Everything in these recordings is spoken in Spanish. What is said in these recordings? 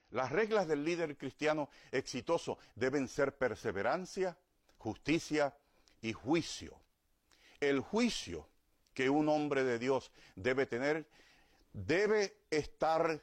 Las reglas del líder cristiano exitoso deben ser perseverancia, justicia y juicio. El juicio que un hombre de Dios debe tener debe estar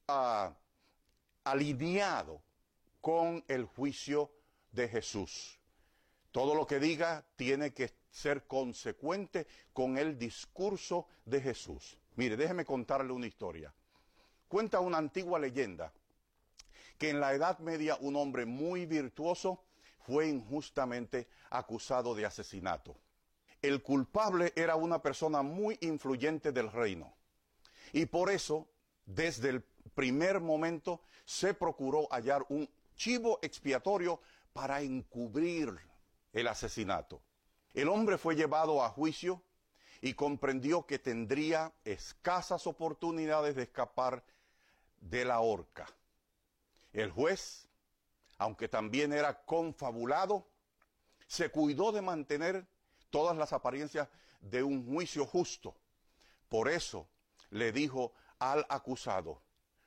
alineado con el juicio de Jesús. Todo lo que diga tiene que ser consecuente con el discurso de Jesús. Mire, déjeme contarle una historia. Cuenta una antigua leyenda que en la Edad Media un hombre muy virtuoso fue injustamente acusado de asesinato. El culpable era una persona muy influyente del reino. Y por eso, desde el primer momento, se procuró hallar un chivo expiatorio para encubrir el asesinato. El hombre fue llevado a juicio y comprendió que tendría escasas oportunidades de escapar de la horca. El juez, aunque también era confabulado, se cuidó de mantener todas las apariencias de un juicio justo. Por eso le dijo al acusado: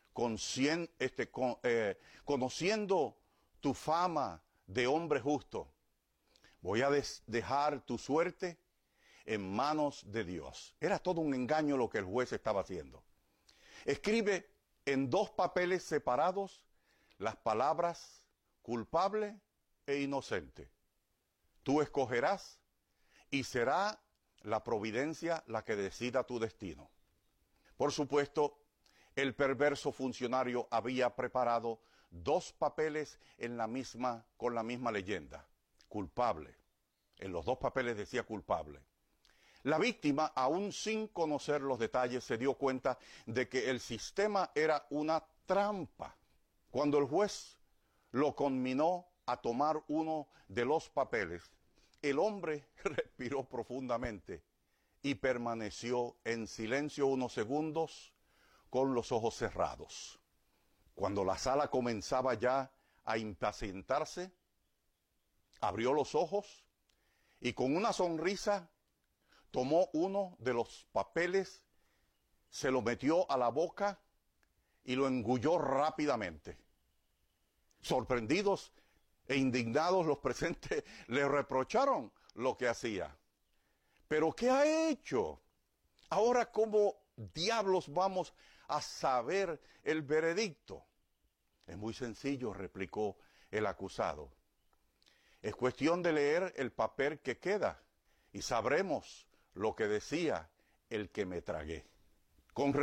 conociendo tu fama de hombre justo, voy a dejar tu suerte en manos de Dios. Era todo un engaño lo que el juez estaba haciendo. Escribe en 2 papeles separados las palabras culpable e inocente. Tú escogerás y será la providencia la que decida tu destino. Por supuesto, el perverso funcionario había preparado 2 papeles con la misma leyenda. Culpable. En los 2 papeles decía culpable. La víctima, aún sin conocer los detalles, se dio cuenta de que el sistema era una trampa. Cuando el juez lo conminó a tomar uno de los papeles, el hombre respiró profundamente y permaneció en silencio unos segundos con los ojos cerrados. Cuando la sala comenzaba ya a impacientarse, abrió los ojos y con una sonrisa tomó uno de los papeles, se lo metió a la boca y lo engulló rápidamente. Sorprendidos e indignados, los presentes le reprocharon lo que hacía. ¿Pero qué ha hecho? Ahora, ¿cómo diablos vamos a saber el veredicto? Es muy sencillo, replicó el acusado. Es cuestión de leer el papel que queda y sabremos lo que decía el que me tragué. Con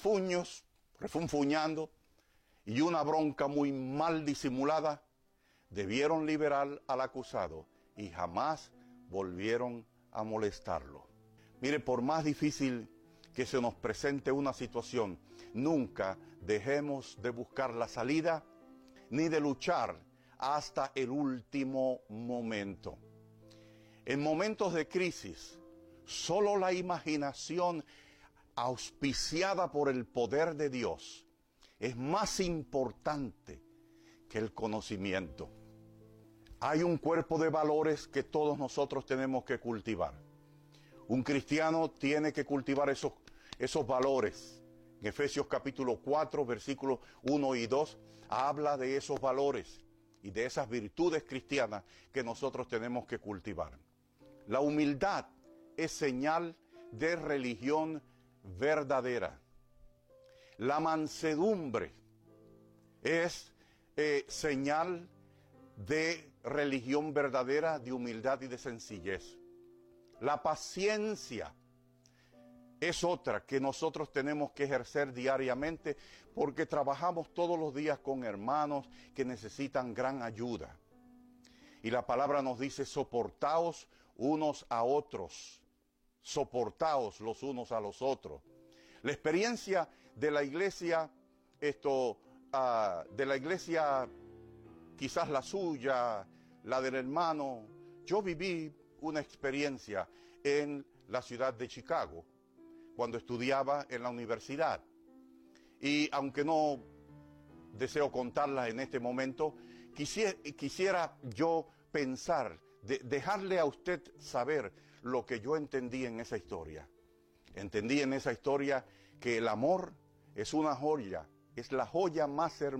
refunfuñando y una bronca muy mal disimulada, debieron liberar al acusado y jamás volvieron a molestarlo. Mire, por más difícil que se nos presente una situación, nunca dejemos de buscar la salida ni de luchar hasta el último momento. En momentos de crisis, solo la imaginación auspiciada por el poder de Dios es más importante que el conocimiento. Hay un cuerpo de valores que todos nosotros tenemos que cultivar. Un cristiano tiene que cultivar esos valores. En Efesios capítulo 4, versículos 1 y 2, habla de esos valores y de esas virtudes cristianas que nosotros tenemos que cultivar. La humildad es señal de religión verdadera. La mansedumbre es señal de religión verdadera, de humildad y de sencillez. La paciencia es otra que nosotros tenemos que ejercer diariamente porque trabajamos todos los días con hermanos que necesitan gran ayuda. Y la palabra nos dice: soportaos unos a otros, soportaos los unos a los otros. La experiencia de la iglesia, quizás la suya, la del hermano. Yo viví una experiencia en la ciudad de Chicago, cuando estudiaba en la universidad. Y aunque no deseo contarla en este momento, quisiera yo pensar, dejarle a usted saber lo que yo entendí en esa historia. Entendí en esa historia que el amor es una joya, es la joya más hermosa